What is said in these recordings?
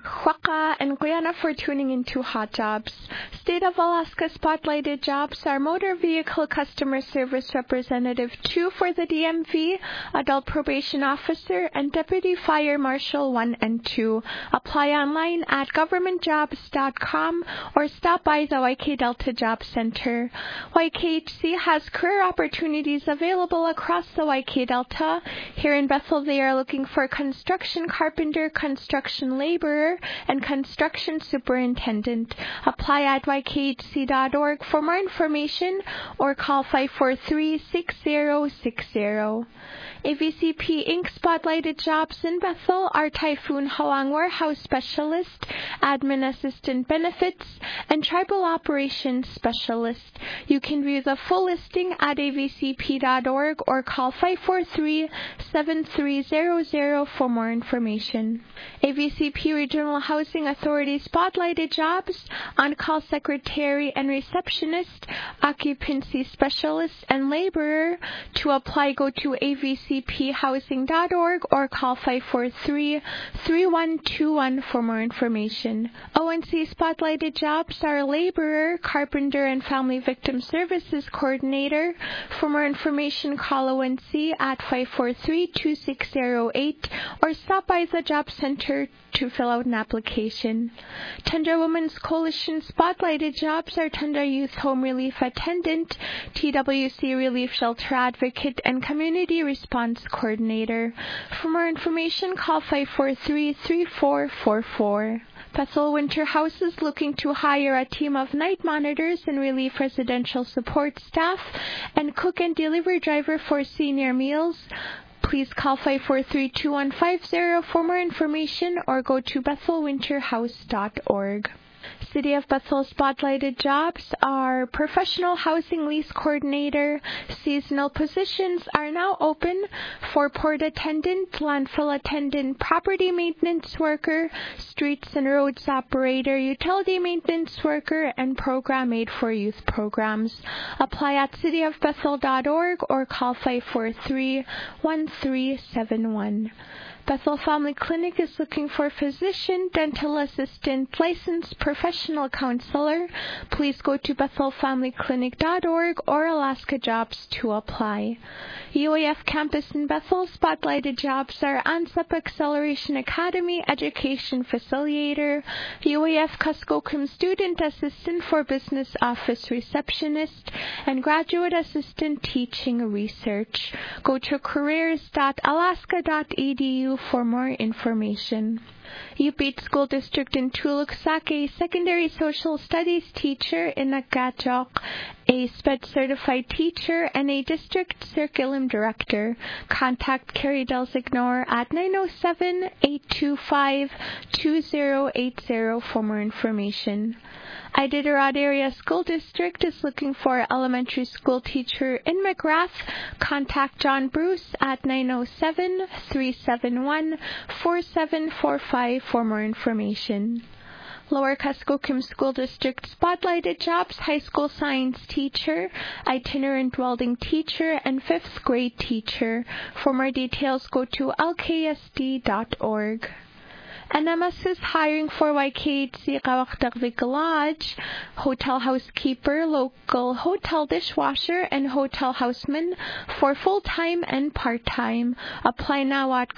Huaca and Guyana for tuning into Hot Jobs. State of Alaska spotlighted jobs are Motor Vehicle Customer Service Representative 2 for the DMV, Adult Probation Officer, and Deputy Fire Marshal 1 and 2. Apply online at governmentjobs.com or stop by the YK Delta Job Center. YKHC has career opportunities available across the YK Delta. Here in Bethel, they are looking for construction carpenter, construction laborer, and construction superintendent. Apply at ykhc.org for more information or call 543-6060. AVCP Inc. spotlighted jobs in Bethel are Typhoon Hawang Warehouse Specialist, Admin Assistant Benefits, and Tribal Operations Specialist. You can view the full listing at avcp.org or call 543-7300 for more information. AVCP Regional Housing Authority spotlighted jobs: on-call secretary and receptionist, occupancy specialist, and laborer. To apply, go to avcphousing.org or call 543-3121 for more information. ONC spotlighted jobs are laborer, carpenter, and family victim services coordinator. For more information, call ONC at 543-2608 or stop by the job center to fill out an application. Tundra Women's Coalition spotlighted jobs are Tundra Youth Home Relief Attendant, TWC Relief Shelter Advocate, and Community Response Coordinator. For more information, call 543-3444. Bethel Winter House is looking to hire a team of night monitors and relief residential support staff and cook and delivery driver for senior meals. Please call 543-2150 for more information or go to bethelwinterhouse.org. City of Bethel spotlighted jobs are professional housing lease coordinator. Seasonal positions are now open for port attendant, landfill attendant, property maintenance worker, streets and roads operator, utility maintenance worker, and program aide for youth programs. Apply at cityofbethel.org or call 543-1371. Bethel Family Clinic is looking for physician, dental assistant, licensed professional counselor. Please go to bethelfamilyclinic.org or Alaska Jobs to apply. UAF campus in Bethel spotlighted jobs are ANSEP Acceleration Academy Education Facilitator, UAF Kuskokwim Student Assistant for Business Office Receptionist, and Graduate Assistant Teaching Research. Go to careers.alaska.edu for more information. Upit School District in Tuluxak, a secondary social studies teacher in Nakachok, a SPED certified teacher, and a district curriculum director. Contact Carrie Delzignor at 907-825-2080 for more information. Iditarod Area School District is looking for an elementary school teacher in McGrath. Contact John Bruce at 907-371-4745 for more information. Lower Kuskokwim School District spotlighted jobs: high school science teacher, itinerant welding teacher, and 5th grade teacher. For more details, go to lksd.org. NMS is hiring for YKHC Kawaktagvik Lodge, hotel housekeeper, local hotel dishwasher, and hotel houseman for full-time and part-time. Apply now at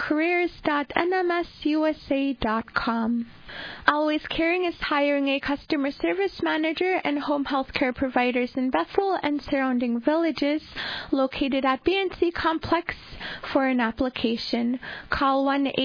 careers.nmsusa.com. Always Caring is hiring a customer service manager and home health care providers in Bethel and surrounding villages located at BNC Complex for an application. Call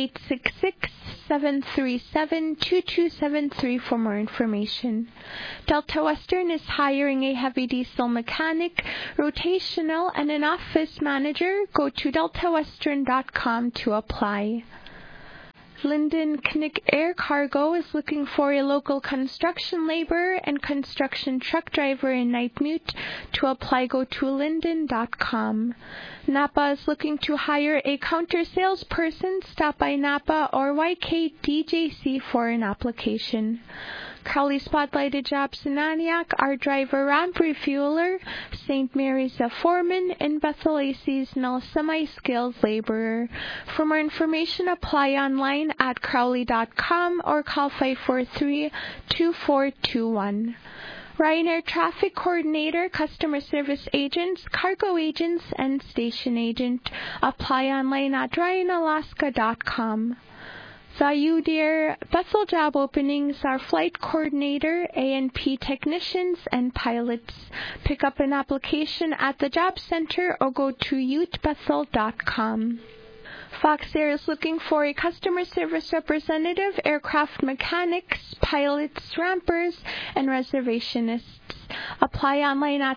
1-866-737-2273 for more information. Delta Western is hiring a heavy diesel mechanic, rotational, and an office manager. Go to deltawestern.com to apply. Linden Knick Air Cargo is looking for a local construction laborer and construction truck driver in Nightmute. To apply, go to linden.com. Napa is looking to hire a counter salesperson. Stop by Napa or YKDJC for an application. Crowley Spotlighted Jobs in Antioch are driver ramp refueler, St. Mary's a foreman, and Bethel a seasonal semi-skilled laborer. For more information, apply online at crowley.com or call 543-2421. Ryanair Traffic Coordinator, Customer Service Agents, Cargo Agents, and Station Agent. Apply online at RyanAlaska.com. Zayudir Bethel job openings are Flight Coordinator, A&P Technicians, and Pilots. Pick up an application at the Job Center or go to utebethel.com. Fox Air is looking for a customer service representative, aircraft mechanics, pilots, rampers, and reservationists. Apply online at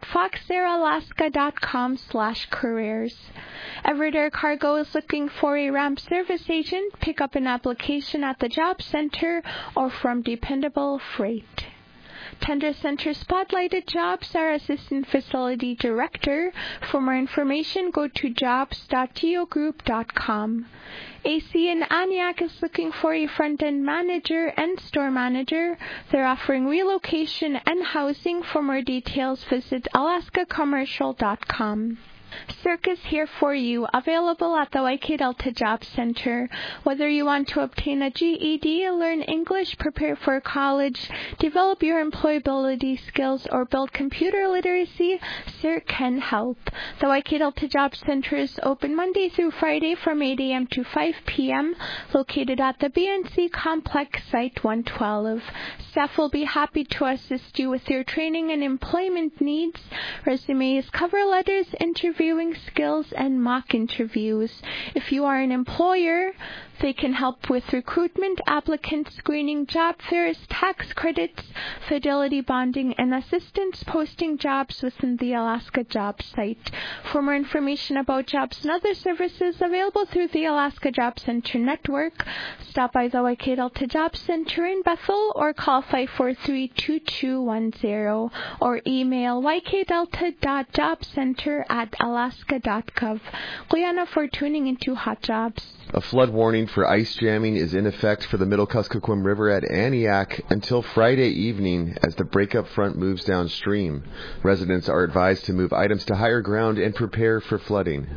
foxairalaska.com/careers. Everett Air Cargo is looking for a ramp service agent. Pick up an application at the Job Center or from Dependable Freight. Tender Center Spotlighted Jobs are Assistant Facility Director. For more information, go to jobs.geogroup.com. AC in Antioch is looking for a front-end manager and store manager. They're offering relocation and housing. For more details, visit alaskacommercial.com. Circus here for you, available at the YK Delta Job Center. Whether you want to obtain a GED, learn English, prepare for college, develop your employability skills, or build computer literacy, CIRC can help. The YK Delta Job Center is open Monday through Friday from 8 a.m. to 5 p.m., located at the BNC Complex, Site 112. Staff will be happy to assist you with your training and employment needs, resumes, cover letters, interviewing skills, and mock interviews. If you are an employer, they can help with recruitment, applicant screening, job fairs, tax credits, fidelity bonding, and assistance posting jobs within the Alaska Job Site. For more information about jobs and other services available through the Alaska Job Center network, stop by the YK Delta Job Center in Bethel or call 543-2210 or email ykdelta.jobcenter@alaska.gov. Guyana for tuning into Hot Jobs. A flood warning for ice jamming is in effect for the Middle Kuskokwim River at Antioch until Friday evening as the breakup front moves downstream. Residents are advised to move items to higher ground and prepare for flooding.